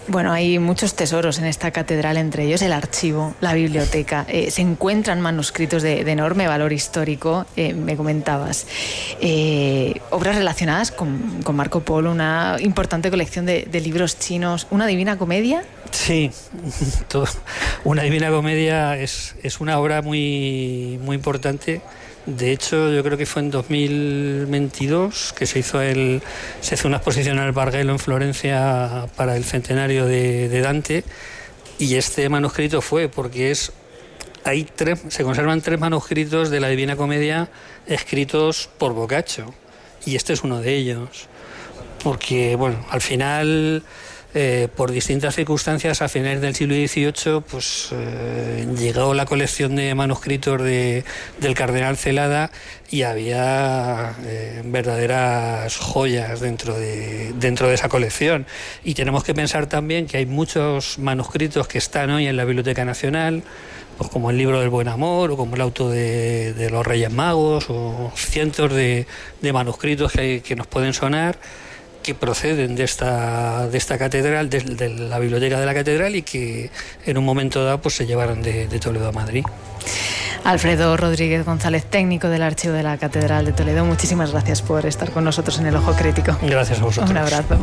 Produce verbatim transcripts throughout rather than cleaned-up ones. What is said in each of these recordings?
Bueno, hay muchos tesoros en esta catedral, entre ellos el archivo, la biblioteca. Eh, se encuentran manuscritos de, de enorme valor histórico, eh, me comentabas. Eh, obras relacionadas con, con Marco Polo, una importante colección de, de libros chinos, una Divina Comedia. Sí, todo, una Divina Comedia es, es una obra muy, muy importante. De hecho, yo creo que fue en dos mil veintidós que se hizo el se hizo una exposición al Bargello en Florencia para el centenario de, de Dante, y este manuscrito fue porque es hay tres se conservan tres manuscritos de la Divina Comedia escritos por Boccaccio, y este es uno de ellos, porque bueno, al final Eh, por distintas circunstancias a finales del siglo dieciocho pues eh, llegó la colección de manuscritos de, del cardenal Celada, y había eh, verdaderas joyas dentro de, dentro de esa colección. Y tenemos que pensar también que hay muchos manuscritos que están hoy en la Biblioteca Nacional, pues como el Libro del Buen Amor, o como el Auto de, de los Reyes Magos, o cientos de, de manuscritos que, que nos pueden sonar, que proceden de esta, de esta catedral, de, de la biblioteca de la catedral, y que en un momento dado pues se llevaron de, de Toledo a Madrid. Alfredo Rodríguez González, técnico del Archivo de la Catedral de Toledo, muchísimas gracias por estar con nosotros en El Ojo Crítico. Gracias a vosotros. Un abrazo.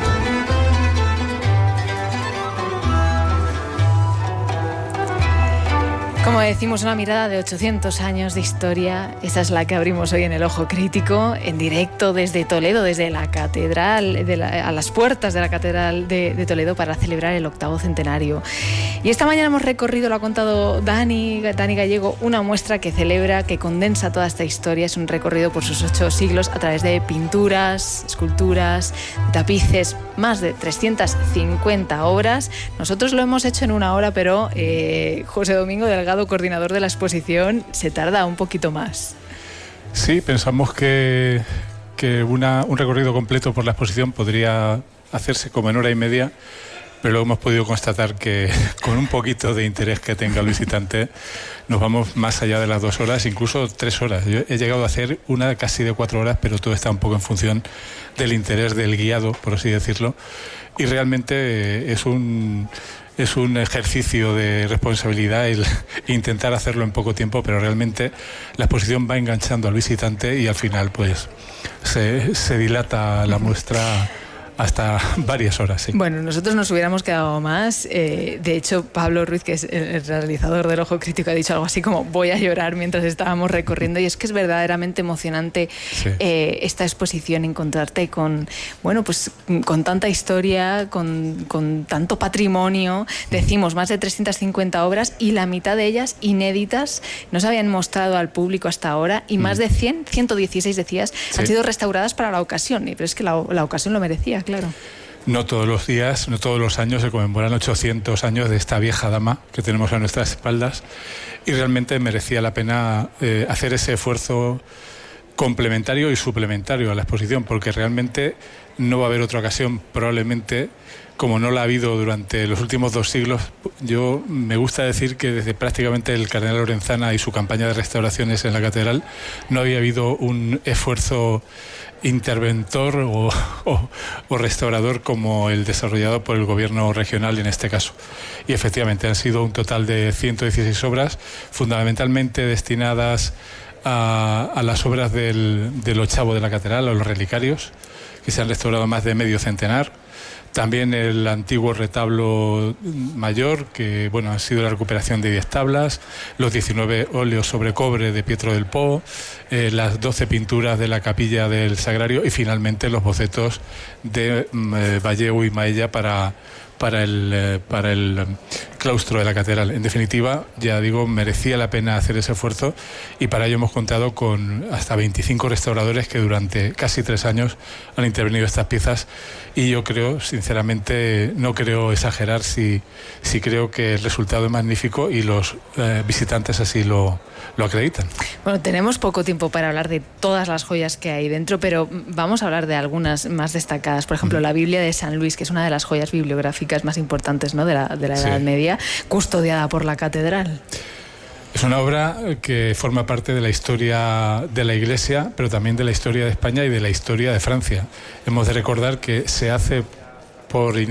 Como decimos, una mirada de ochocientos años de historia. Esa es la que abrimos hoy en El Ojo Crítico, en directo desde Toledo, desde la catedral, de la, a las puertas de la Catedral de, de Toledo, para celebrar el octavo centenario. Y esta mañana hemos recorrido, lo ha contado Dani, Dani Gallego, una muestra que celebra, que condensa toda esta historia. Es un recorrido por sus ocho siglos a través de pinturas, esculturas, tapices, más de trescientas cincuenta obras. Nosotros lo hemos hecho en una hora, pero eh, José Domingo Delgado, coordinador de la exposición, se tarda un poquito más. Sí, pensamos que, que una, un recorrido completo por la exposición podría hacerse como en hora y media, pero luego hemos podido constatar que con un poquito de interés que tenga el visitante nos vamos más allá de las dos horas, incluso tres horas. Yo he llegado a hacer una casi de cuatro horas, pero todo está un poco en función del interés del guiado, por así decirlo, y realmente es un... Es un ejercicio de responsabilidad el intentar hacerlo en poco tiempo, pero realmente la exposición va enganchando al visitante y al final pues se, se dilata la muestra hasta varias horas. Sí. Bueno, nosotros nos hubiéramos quedado más. Eh, de hecho, Pablo Ruiz, que es el realizador del Ojo Crítico, ha dicho algo así como voy a llorar mientras estábamos recorriendo, y es que es verdaderamente emocionante sí. eh, esta exposición, encontrarte con, bueno, pues con tanta historia, con, con tanto patrimonio. Decimos, más de trescientas cincuenta obras, y la mitad de ellas inéditas, no se habían mostrado al público hasta ahora, y más de cien, ciento dieciséis decías, sí. han sido restauradas para la ocasión, pero es que la, la ocasión lo merecía, claro. No todos los días, no todos los años se conmemoran ochocientos años de esta vieja dama que tenemos a nuestras espaldas, y realmente merecía la pena eh, hacer ese esfuerzo complementario y suplementario a la exposición, porque realmente no va a haber otra ocasión, probablemente, como no la ha habido durante los últimos dos siglos. Yo me gusta decir que desde prácticamente el cardenal Lorenzana y su campaña de restauraciones en la catedral no había habido un esfuerzo interventor o, o, o restaurador como el desarrollado por el gobierno regional en este caso. Y efectivamente han sido un total de ciento dieciséis obras, fundamentalmente destinadas a, a las obras del, del ochavo de la catedral, a los relicarios, que se han restaurado más de medio centenar. También el antiguo retablo mayor, que bueno, ha sido la recuperación de diez tablas, los diecinueve óleos sobre cobre de Pietro del Po, eh, las doce pinturas de la capilla del Sagrario, y finalmente los bocetos de eh, Vallejo y Maella para, para, el, eh, para el claustro de la catedral. En definitiva, ya digo, merecía la pena hacer ese esfuerzo, y para ello hemos contado con hasta veinticinco restauradores que durante casi tres años han intervenido estas piezas, y yo creo, sinceramente, no creo exagerar si, si creo que el resultado es magnífico, y los eh, visitantes así lo, lo acreditan. Bueno, tenemos poco tiempo para hablar de todas las joyas que hay dentro, pero vamos a hablar de algunas más destacadas. Por ejemplo, mm. la Biblia de San Luis, que es una de las joyas bibliográficas más importantes, ¿no?, de la, de la Edad sí. Media, custodiada por la catedral. Es una obra que forma parte de la historia de la Iglesia, pero también de la historia de España y de la historia de Francia. Hemos de recordar que se hace por